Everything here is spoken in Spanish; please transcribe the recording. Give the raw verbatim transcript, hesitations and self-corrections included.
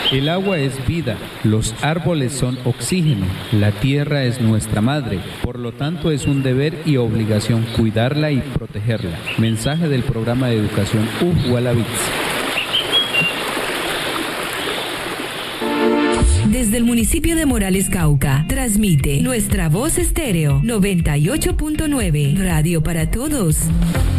El agua es vida, los árboles son oxígeno, la tierra es nuestra madre, por lo tanto es un deber y obligación cuidarla y protegerla. Mensaje del programa de educación U F Gualavits. Desde el municipio de Morales, Cauca, transmite Nuestra Voz Estéreo noventa y ocho punto nueve, Radio para Todos.